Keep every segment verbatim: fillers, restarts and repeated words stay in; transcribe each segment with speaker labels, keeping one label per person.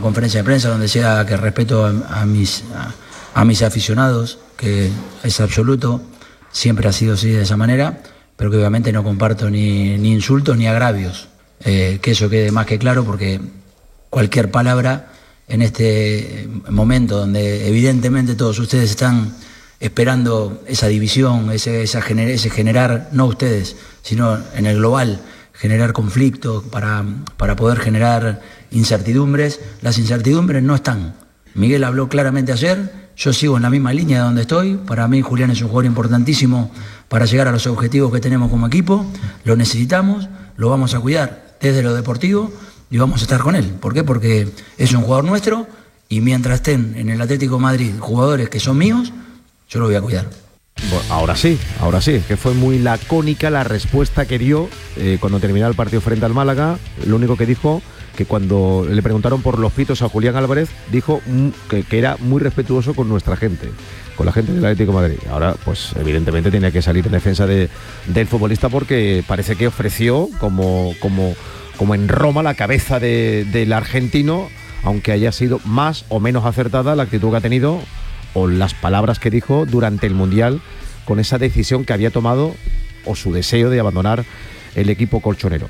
Speaker 1: conferencia de prensa, donde sea, que respeto a, a, mis, a, a mis aficionados, que es absoluto, siempre ha sido así de esa manera, pero que obviamente no comparto ni, ni insultos ni agravios. Eh, que eso quede más que claro, porque cualquier palabra en este momento donde evidentemente todos ustedes están esperando esa división, ese, esa gener, ese generar, no ustedes, sino en el global, generar conflictos para, para poder generar incertidumbres. Las incertidumbres no están. Miguel habló claramente ayer, yo sigo en la misma línea de donde estoy. Para mí Julián es un jugador importantísimo para llegar a los objetivos que tenemos como equipo. Lo necesitamos, lo vamos a cuidar desde lo deportivo y vamos a estar con él. ¿Por qué? Porque es un jugador nuestro y mientras estén en el Atlético de Madrid jugadores que son míos, yo lo voy a cuidar.
Speaker 2: Bueno, ahora sí, ahora sí, que fue muy lacónica la respuesta que dio eh, cuando terminó el partido frente al Málaga. Lo único que dijo, que cuando le preguntaron por los pitos a Julián Álvarez, dijo mm, que, que era muy respetuoso con nuestra gente, con la gente del Atlético de Madrid. Ahora, pues evidentemente tenía que salir en defensa de, del futbolista, porque parece que ofreció como, como, como en Roma la cabeza de, del argentino, aunque haya sido más o menos acertada la actitud que ha tenido o las palabras que dijo durante el Mundial, con esa decisión que había tomado o su deseo de abandonar el equipo colchonero.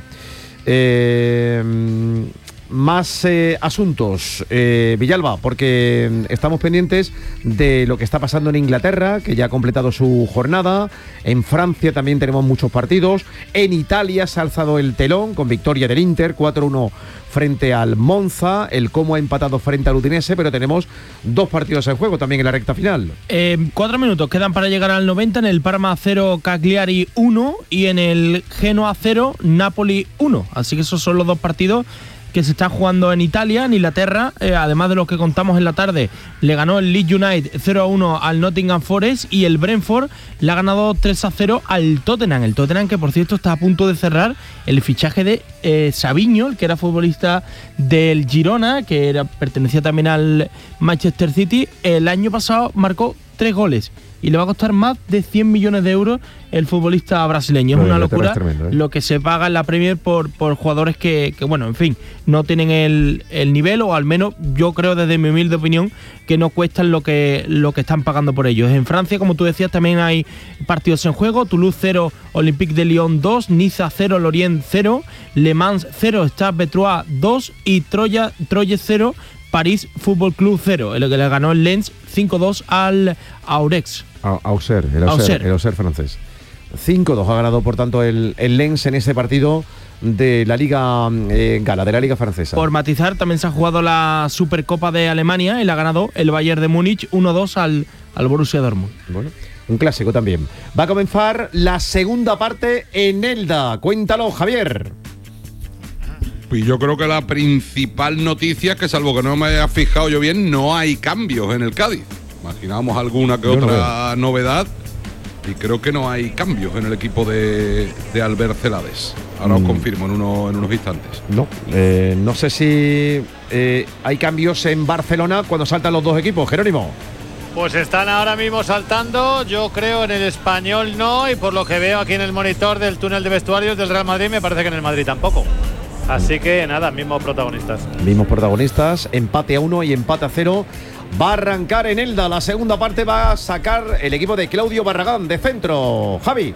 Speaker 2: Eh, más eh, asuntos, eh, Villalba, porque estamos pendientes de lo que está pasando en Inglaterra, que ya ha completado su jornada. En Francia también tenemos muchos partidos. En Italia se ha alzado el telón con victoria del Inter, cuatro uno frente al Monza. El Como ha empatado frente al Udinese, pero tenemos dos partidos en juego también en la recta final.
Speaker 3: Eh, cuatro minutos quedan para llegar al noventa. En el Parma cero, Cagliari uno, y en el Genoa cero, Napoli uno. Así que esos son los dos partidos que se está jugando en Italia, en Inglaterra. Eh, además de los que contamos en la tarde, le ganó el Leeds United cero a uno al Nottingham Forest, y el Brentford le ha ganado tres a cero al Tottenham. El Tottenham, que por cierto está a punto de cerrar el fichaje de eh, Savinho, el que era futbolista del Girona, que era, pertenecía también al Manchester City. El año pasado marcó tres goles y le va a costar más de cien millones de euros el futbolista brasileño. Es una locura, es tremendo, ¿eh? Lo que se paga en la Premier por, por jugadores que, que, bueno, en fin, no tienen el, el nivel, o al menos yo creo, desde mi humilde opinión, que no cuestan lo que, lo que están pagando por ellos. En Francia, como tú decías, también hay partidos en juego. Toulouse cero, Olympique de Lyon dos, Niza cero, Lorient cero, Le Mans cero, Stade Brestois dos y Troya, Troyes cero, París Fútbol Club cero, el que le ganó el Lens cinco dos al Auxerre.
Speaker 2: Auxerre, el Auxerre, el Auxerre francés. cinco dos ha ganado, por tanto, el, el Lens en ese partido de la Liga eh, Gala, de la Liga Francesa.
Speaker 3: Por matizar, también se ha jugado la Supercopa de Alemania y la ha ganado el Bayern de Múnich uno dos al, al Borussia Dortmund.
Speaker 2: Bueno, un clásico también. Va a comenzar la segunda parte en Elda. Cuéntalo, Javier.
Speaker 4: Pues yo creo que la principal noticia es que, salvo que no me haya fijado yo bien, no hay cambios en el Cádiz. Imaginábamos alguna que yo otra no novedad, y creo que no hay cambios en el equipo de, de Albert Celades. Ahora mm. os confirmo en, uno, en unos instantes.
Speaker 2: No, eh, no sé si eh, hay cambios en Barcelona cuando saltan los dos equipos, Jerónimo.
Speaker 5: Pues están ahora mismo saltando, yo creo en el Español no, y por lo que veo aquí en el monitor del túnel de vestuarios del Real Madrid, me parece que en el Madrid tampoco. Así que nada, mismos protagonistas.
Speaker 2: Mismos protagonistas, empate a uno y empate a cero. Va a arrancar en Elda, la segunda parte va a sacar el equipo de Claudio Barragán de centro. Javi.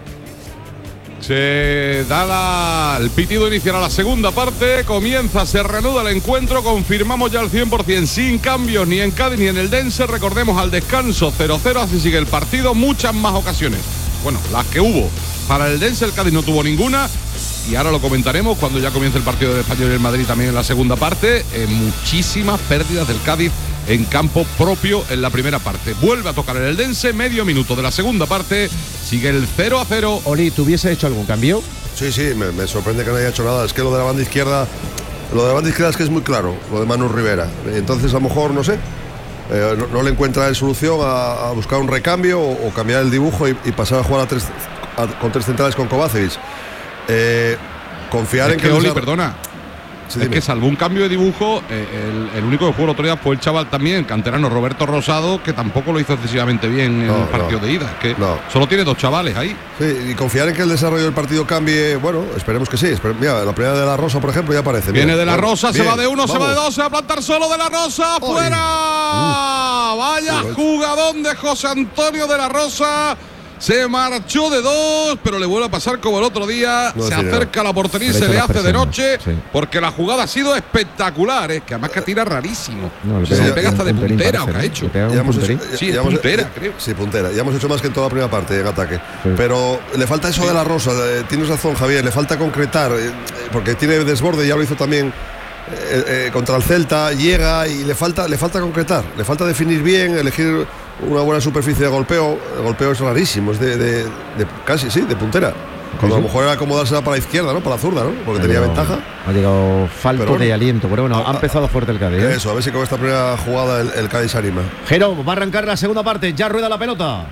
Speaker 4: Se da la, el pitido inicial a la segunda parte, comienza, se reanuda el encuentro, confirmamos ya al cien por ciento, sin cambios ni en Cádiz ni en el Dense. Recordemos, al descanso cero cero, así sigue el partido, muchas más ocasiones. Bueno, las que hubo para el Dense, el Cádiz no tuvo ninguna. Y ahora lo comentaremos cuando ya comience el partido del Español y el Madrid también en la segunda parte. Eh, muchísimas pérdidas del Cádiz en campo propio en la primera parte. Vuelve a tocar el Eldense, medio minuto de la segunda parte, sigue el cero a cero.
Speaker 2: Oli, ¿tú hubiese hecho algún cambio?
Speaker 6: Sí, sí, me, me sorprende que no haya hecho nada. Es que lo de la banda izquierda, lo de la banda izquierda es que es muy claro, lo de Manu Rivera. Entonces, a lo mejor, no sé, eh, no, no le encuentra el solución a, a buscar un recambio o, o cambiar el dibujo y, y pasar a jugar a tres, a, con tres centrales con Kovacevic. Eh, confiar
Speaker 4: es
Speaker 6: en
Speaker 4: que,
Speaker 6: que
Speaker 4: Oli,
Speaker 6: sea...
Speaker 4: perdona.
Speaker 6: Sí,
Speaker 4: es
Speaker 6: dime.
Speaker 4: que salvo un cambio de dibujo, eh, el, el único que jugó el otro día fue el chaval también, canterano Roberto Rosado, que tampoco lo hizo excesivamente bien en
Speaker 6: No,
Speaker 4: el partido
Speaker 6: no.
Speaker 4: de ida. Es que
Speaker 6: No.
Speaker 4: solo tiene dos chavales ahí.
Speaker 6: Sí, y confiar en que el desarrollo del partido cambie, bueno, esperemos que sí. Espere- mira, la primera de la Rosa, por ejemplo, ya aparece.
Speaker 4: Viene
Speaker 6: mira.
Speaker 4: de la
Speaker 6: Bueno,
Speaker 4: Rosa,
Speaker 6: bien,
Speaker 4: se va de uno, se
Speaker 6: vamos.
Speaker 4: va de dos, se va a plantar solo de la Rosa,
Speaker 6: Ay.
Speaker 4: fuera. Vaya
Speaker 6: Qué
Speaker 4: jugadón de José Antonio de la Rosa. Se marchó de dos, pero le vuelve a pasar como el otro día.
Speaker 6: No
Speaker 4: se
Speaker 6: decir
Speaker 4: acerca a la portería y
Speaker 2: Le
Speaker 4: se
Speaker 2: echa
Speaker 4: le
Speaker 2: la
Speaker 4: hace de
Speaker 2: presión,
Speaker 4: noche,
Speaker 2: sí.
Speaker 4: porque la jugada ha sido espectacular, ¿eh? Que además que tira rarísimo.
Speaker 2: No, le
Speaker 4: se
Speaker 2: pega
Speaker 4: le
Speaker 2: un-
Speaker 4: pega hasta
Speaker 2: un
Speaker 4: de
Speaker 2: punterín,
Speaker 4: puntera, ¿o
Speaker 2: parece,
Speaker 4: qué ha
Speaker 2: ¿no?
Speaker 4: hecho?
Speaker 2: Le pega un
Speaker 6: Ya hemos
Speaker 2: punterín.
Speaker 6: hecho- ya-
Speaker 4: Sí,
Speaker 6: ya
Speaker 4: es
Speaker 6: hemos-
Speaker 4: puntera,
Speaker 6: ya-
Speaker 4: creo.
Speaker 6: Sí, puntera. Ya hemos hecho más que en toda la primera parte en ataque.
Speaker 2: Sí.
Speaker 6: Pero le falta eso de la Rosa. eh, Tienes razón, Javier. Le falta concretar. eh, eh, Porque tiene desborde, ya lo hizo también eh, eh, contra el Celta. Llega y le falta, le falta concretar. Le falta definir bien, elegir una buena superficie de golpeo. El golpeo es rarísimo. Es de, de- de- casi, sí, de puntera. Cuando a lo mejor era acomodársela para la izquierda, ¿no? Para la zurda, ¿no? Porque
Speaker 2: Ha
Speaker 6: tenía
Speaker 2: llegado-
Speaker 6: ventaja.
Speaker 2: Ha llegado falto
Speaker 6: Pero bueno.
Speaker 2: de aliento, pero bueno,
Speaker 6: Ah,
Speaker 2: ha empezado fuerte el Cádiz. ¿eh?
Speaker 6: Eso, a ver si con esta primera jugada el, el Cádiz se anima.
Speaker 2: Jero, va a arrancar la segunda parte, ya rueda la pelota.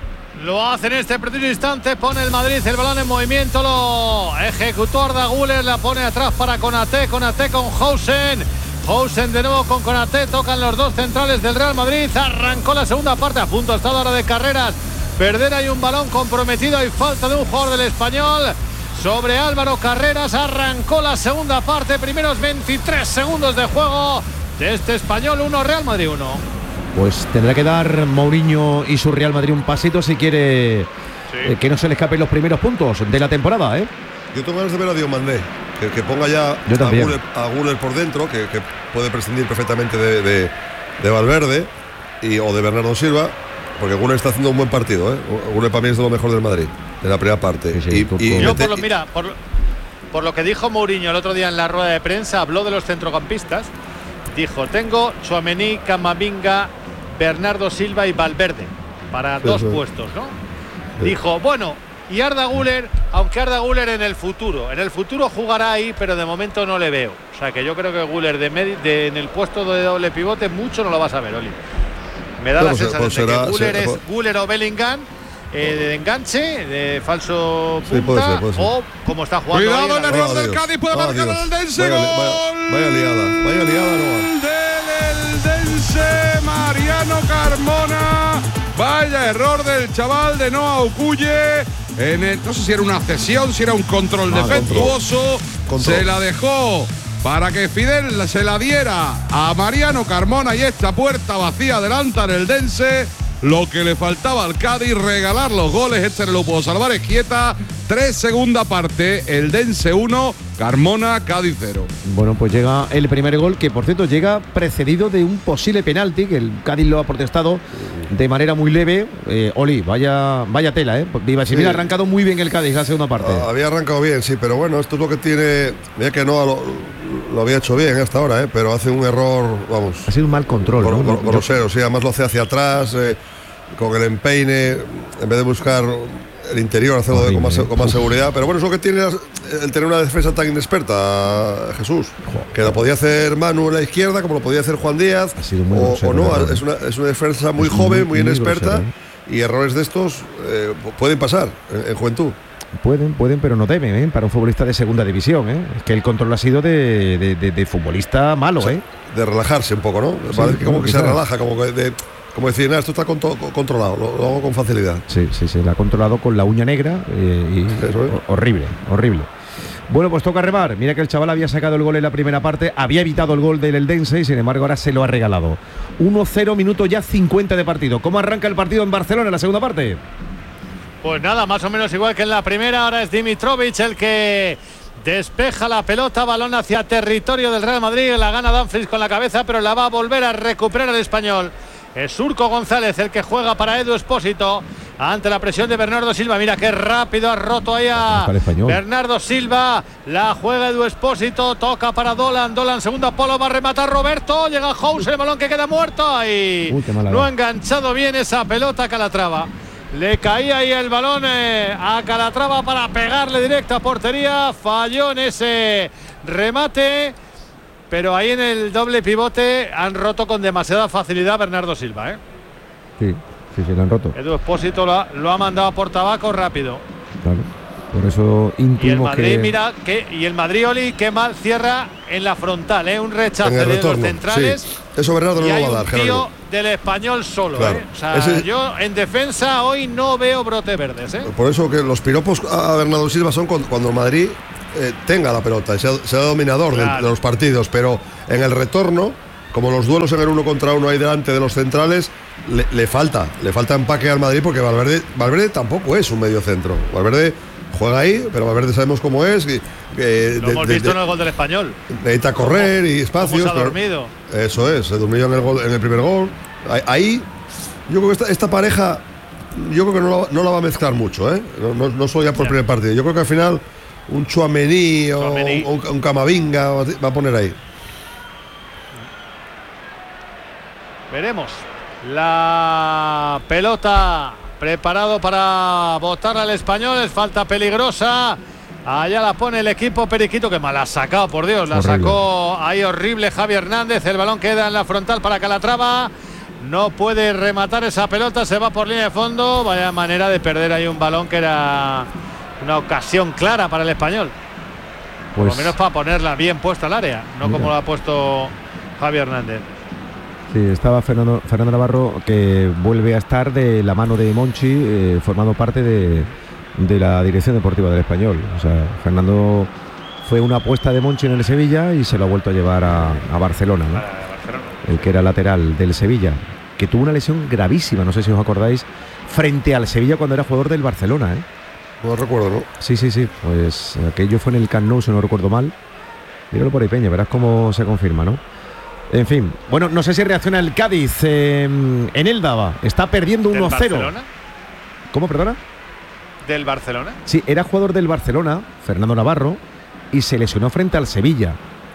Speaker 5: Lo hace en este preciso instante, pone el Madrid el balón en movimiento, lo ejecutó Arda Güler, la pone atrás para Konaté, Konaté con Hausen, Hausen de nuevo con Konaté, tocan los dos centrales del Real Madrid, arrancó la segunda parte, a punto está la hora de Carreras, perder hay un balón comprometido, hay falta de un jugador del Español sobre Álvaro Carreras, arrancó la segunda parte, primeros veintitrés segundos de juego de este Español uno, Real Madrid uno.
Speaker 2: Pues tendrá que dar Mourinho y su Real Madrid un pasito si quiere eh, que no se le escapen los primeros puntos de la temporada, ¿eh?
Speaker 6: Yo tengo ganas de ver a Diomandé, que, que ponga ya
Speaker 2: Yo
Speaker 6: a
Speaker 2: también.
Speaker 6: Güler, a Güler por dentro, que, que puede prescindir perfectamente de, de, de Valverde y, o de Bernardo Silva, porque Güler está haciendo un buen partido, ¿eh? Güler para mí es de lo mejor del Madrid, en la primera parte.
Speaker 2: Sí, sí,
Speaker 6: y,
Speaker 2: tú-
Speaker 6: y
Speaker 2: tú-
Speaker 5: Yo
Speaker 6: mete-
Speaker 5: por lo, mira, por, lo- por lo que dijo Mourinho el otro día en la rueda de prensa, habló de los centrocampistas. Dijo, tengo Tchouaméni, Camavinga, Bernardo Silva y Valverde para
Speaker 6: Sí,
Speaker 5: dos
Speaker 6: sí.
Speaker 5: puestos, ¿no? Dijo, bueno, y Arda Güler, aunque Arda Güler en el futuro, en el futuro jugará ahí, pero de momento no le veo. O sea que yo creo que Güler de, medi- de- en el puesto de doble pivote mucho no lo vas a ver, Oli. Me da
Speaker 6: No,
Speaker 5: la
Speaker 6: pues,
Speaker 5: sensación
Speaker 6: pues
Speaker 5: de
Speaker 6: será-
Speaker 5: que Güler
Speaker 6: será-
Speaker 5: es Güler o Bellingham. eh, de enganche, de falso
Speaker 6: Sí,
Speaker 5: punta,
Speaker 6: puede ser, puede ser.
Speaker 5: o como está jugando.
Speaker 4: Cuidado
Speaker 5: hoy
Speaker 4: el
Speaker 5: en la-
Speaker 4: error
Speaker 6: Oh,
Speaker 4: del
Speaker 6: Dios.
Speaker 4: Cádiz, puede
Speaker 6: Oh,
Speaker 4: marcar
Speaker 6: Dios.
Speaker 4: el Eldense.
Speaker 6: Vaya li-
Speaker 4: Gol
Speaker 6: vaya- vaya liada, vaya liada, Noa.
Speaker 4: del Eldense, Mariano Carmona. Vaya error del chaval de Noa Okuye. En el, no sé si era una cesión, si era un control
Speaker 6: Ah,
Speaker 4: defectuoso.
Speaker 6: Control.
Speaker 4: Se la dejó para que Fidel se la diera a Mariano Carmona y esta puerta vacía adelanta en el Eldense. Lo que le faltaba al Cádiz, regalar los goles. Este no lo pudo salvar. Esquieta, tres segunda parte. El Eldense uno, Carmona, Cádiz cero.
Speaker 2: Bueno, pues llega el primer gol, que por cierto llega precedido de un posible penalti, que el Cádiz lo ha protestado de manera muy leve. Eh, Oli, vaya, vaya tela, ¿eh? Viva, si
Speaker 6: Sí.
Speaker 2: ha arrancado muy bien el Cádiz la segunda parte.
Speaker 6: Ah, había arrancado bien, sí, pero bueno, esto es lo que tiene. Mira que no lo, lo había hecho bien hasta ahora, ¿eh? Pero hace un error, vamos,
Speaker 2: Ha sido un mal control,
Speaker 6: gro-
Speaker 2: ¿no?
Speaker 6: gro-
Speaker 2: Yo-
Speaker 6: grosero, sí, además lo hace hacia atrás, eh, con el empeine, en vez de buscar el interior, hacerlo de- con, más,
Speaker 2: Horrible,
Speaker 6: con más
Speaker 2: uf.
Speaker 6: seguridad. Pero bueno, es lo que tiene el tener una defensa tan inexperta, Jesús, que la podía hacer Manu en la izquierda, como lo podía hacer Juan Díaz,
Speaker 2: Ha sido muy
Speaker 6: o,
Speaker 2: grosero,
Speaker 6: o no,
Speaker 2: ¿verdad?
Speaker 6: es una, es una defensa muy
Speaker 2: Es
Speaker 6: joven,
Speaker 2: muy-
Speaker 6: muy,
Speaker 2: muy
Speaker 6: inexperta,
Speaker 2: grosero,
Speaker 6: y errores de estos eh, pueden pasar en, en juventud.
Speaker 2: Pueden, pueden, pero no deben, ¿eh? Para un futbolista de segunda división, ¿eh? Es que el control ha sido de, de- de- de futbolista malo,
Speaker 6: O sea,
Speaker 2: ¿eh?
Speaker 6: de relajarse un poco, ¿no?
Speaker 2: Sí,
Speaker 6: Parece que como
Speaker 2: bueno,
Speaker 6: que se
Speaker 2: quizás.
Speaker 6: relaja, como que de, como decir, nada, esto está conto- controlado, lo, lo hago con facilidad.
Speaker 2: Sí, sí, sí, la ha controlado con la uña negra eh, y
Speaker 6: Eso es.
Speaker 2: ho- horrible, horrible. Bueno, pues toca remar. Mira que el chaval había sacado el gol en la primera parte, había evitado el gol del Eldense y sin embargo ahora se lo ha regalado. uno cero, minuto ya cincuenta de partido. ¿Cómo arranca el partido en Barcelona en la segunda parte?
Speaker 5: Pues nada, más o menos igual que en la primera. Ahora es Dimitrovic el que despeja la pelota, balón hacia territorio del Real Madrid. La gana Dumfries con la cabeza, pero la va a volver a recuperar el español. Es Surco González el que juega para Edu Espósito ante la presión de Bernardo Silva. Mira qué rápido ha roto ahí a
Speaker 2: Está el español.
Speaker 5: Bernardo Silva. La juega Edu Espósito, toca para Dolan. Dolan segundo polo, va a rematar Roberto. Llega House, el balón que queda muerto. Ahí
Speaker 2: Uy, qué mala
Speaker 5: no
Speaker 2: va.
Speaker 5: ha enganchado bien esa pelota a Calatrava. Le caía ahí el balón eh, a Calatrava para pegarle directo a portería. Falló en ese remate. Pero ahí en el doble pivote han roto con demasiada facilidad Bernardo Silva. ¿eh?
Speaker 2: Sí, sí, sí, lo han roto.
Speaker 5: Edu Espósito lo ha, lo ha mandado por tabaco rápido.
Speaker 2: Claro. Por eso
Speaker 5: Y el
Speaker 2: intuimos
Speaker 5: Madrid,
Speaker 2: que
Speaker 5: mira, que, y el Madrid, Oli, qué mal cierra en la frontal, ¿eh? Un rechace
Speaker 6: En el
Speaker 5: de
Speaker 6: retorno,
Speaker 5: los centrales.
Speaker 6: sí. Eso Bernardo no
Speaker 5: y
Speaker 6: lo
Speaker 5: hay
Speaker 6: va a dar,
Speaker 5: un
Speaker 6: Gerardo.
Speaker 5: tío del Español solo,
Speaker 6: Claro.
Speaker 5: ¿eh? O sea,
Speaker 6: Ese-
Speaker 5: yo en defensa hoy no veo brotes verdes, ¿eh?
Speaker 6: Por eso que los piropos a Bernardo Silva son cuando, cuando el Madrid eh, tenga la pelota, sea, sea dominador del-
Speaker 5: Claro.
Speaker 6: de los partidos, pero en el retorno, como los duelos en el uno contra uno ahí delante de los centrales, le, le falta, le falta empaque al Madrid porque Valverde, Valverde tampoco es un medio centro. Valverde juega ahí, pero Valverde sabemos cómo es. Que, que
Speaker 5: Lo
Speaker 6: de-
Speaker 5: hemos
Speaker 6: de-
Speaker 5: visto
Speaker 6: de-
Speaker 5: en el gol del Español.
Speaker 6: necesita correr y
Speaker 5: ¿Cómo
Speaker 6: espacios.
Speaker 5: se ha
Speaker 6: pero-
Speaker 5: dormido?
Speaker 6: Eso es, se durmió en el, gol, en el primer gol. Ahí- Ahí, yo creo que esta, esta pareja, yo creo que no la, no la va a mezclar mucho, ¿eh? No, no, no solo ya por el
Speaker 5: Ya.
Speaker 6: primer partido. Yo creo que al final un Tchouaméni o
Speaker 5: Tchouaméni.
Speaker 6: un, un Camavinga va a- va a poner ahí.
Speaker 5: Veremos. La pelota preparado para botar al Español. Es falta peligrosa. Allá la pone el equipo Periquito, que mal ha sacado, por Dios. La
Speaker 2: Horrible.
Speaker 5: sacó ahí horrible Javi Hernández. El balón queda en la frontal para Calatrava. No puede rematar esa pelota. Se va por línea de fondo. Vaya manera de perder ahí un balón que era una ocasión clara para el Español. Por lo
Speaker 2: pues,
Speaker 5: menos para ponerla bien puesta al área. No
Speaker 2: Mira.
Speaker 5: como lo ha puesto Javi Hernández.
Speaker 2: sí, estaba Fernando, Fernando Navarro, que vuelve a estar de la mano de Monchi, eh, formando parte de, de la dirección deportiva del Español. O sea, Fernando fue una apuesta de Monchi en el Sevilla y se lo ha vuelto a llevar a, a Barcelona, ¿no?
Speaker 5: Para Barcelona.
Speaker 2: El que era lateral del Sevilla, que tuvo una lesión gravísima, no sé si os acordáis, frente al Sevilla cuando era jugador del Barcelona, ¿eh?
Speaker 6: No recuerdo, ¿no?
Speaker 2: Sí, sí, sí, pues aquello fue en el Camp Nou, si no recuerdo mal. Míralo por ahí, Peña, verás cómo se confirma, ¿no? En fin, bueno, no sé si reacciona el Cádiz eh, en Eldava, está perdiendo
Speaker 5: ¿Del
Speaker 2: uno cero.
Speaker 5: Barcelona?
Speaker 2: ¿Cómo, perdona?
Speaker 5: ¿Del Barcelona?
Speaker 2: Sí, era jugador del Barcelona, Fernando Navarro, y se lesionó frente al Sevilla.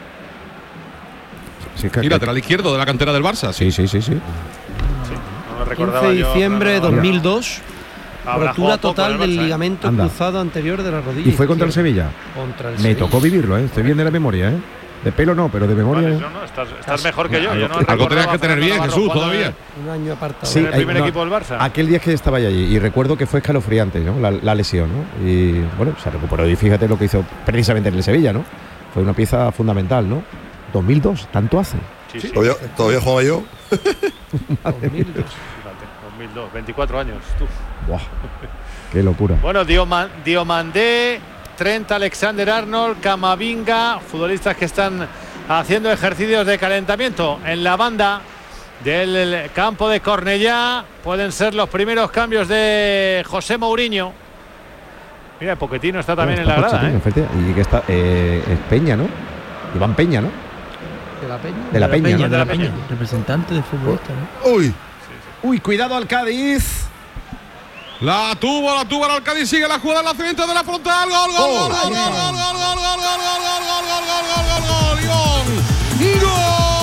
Speaker 2: Sí, que-
Speaker 4: Y lateral izquierdo de la cantera del Barça.
Speaker 2: sí, sí, sí, sí.
Speaker 5: No me recordaba
Speaker 7: quince de
Speaker 5: yo,
Speaker 7: diciembre de
Speaker 5: Fernando
Speaker 7: dos mil dos,
Speaker 5: Habrá
Speaker 7: rotura
Speaker 5: jugado poco
Speaker 7: total
Speaker 5: en el
Speaker 7: del
Speaker 5: Barça, ¿eh?
Speaker 7: ligamento
Speaker 2: Anda.
Speaker 7: cruzado anterior de la rodilla.
Speaker 2: Y fue contra el
Speaker 7: izquierda.
Speaker 2: Sevilla.
Speaker 7: Contra el
Speaker 2: Me
Speaker 7: Sevilla.
Speaker 2: tocó vivirlo, ¿eh? Estoy bien de la memoria, ¿eh? De pelo no, pero de memoria.
Speaker 5: Vale,
Speaker 2: ¿eh?
Speaker 5: no, no, estás, estás mejor que yo. yo no
Speaker 4: Algo
Speaker 5: recordaba
Speaker 4: tenías que
Speaker 5: a
Speaker 4: tener
Speaker 5: Fernando
Speaker 4: bien,
Speaker 5: Navarro
Speaker 4: Jesús,
Speaker 5: jugando
Speaker 4: todavía.
Speaker 7: Un año apartado.
Speaker 2: Sí,
Speaker 5: en el
Speaker 2: ahí-
Speaker 5: primer
Speaker 2: no,
Speaker 5: equipo del Barça.
Speaker 2: Aquel día es que estaba allí y recuerdo que fue escalofriante, ¿no? La, la lesión, ¿no? Y bueno, se recuperó y fíjate lo que hizo precisamente en el Sevilla, ¿no? Fue una pieza fundamental, ¿no? dos mil dos, tanto hace.
Speaker 5: Sí, sí.
Speaker 6: Todavía, todavía jugaba yo.
Speaker 7: dos mil dos.
Speaker 5: Fíjate, dos mil dos, veinticuatro años. Tú.
Speaker 2: Buah, qué locura.
Speaker 5: Bueno, Dioman- Diomandé, Trent Alexander-Arnold, Camavinga, futbolistas que están haciendo ejercicios de calentamiento en la banda del campo de Cornellá. Pueden ser los primeros cambios de José Mourinho. Mira, Pochettino está también en la grada,
Speaker 2: Pochettino,
Speaker 5: ¿eh?
Speaker 2: efectivamente. Y que está eh, es Peña, ¿no? Iván Peña, ¿no?
Speaker 7: De la Peña.
Speaker 2: De la Peña, ¿no?
Speaker 3: de la
Speaker 5: Peña.
Speaker 3: Peña, representante de futbolista, ¿no?
Speaker 6: Uy,
Speaker 2: Uy, cuidado al Cádiz.
Speaker 4: La tuvo, la tuvo, el Cádiz sigue la jugada, el lanzamiento de la frontal. Gol, gol, gol, gol, gol, gol, gol, gol, gol, gol, gol, gol, gol, gol, gol, gol, gol, gol,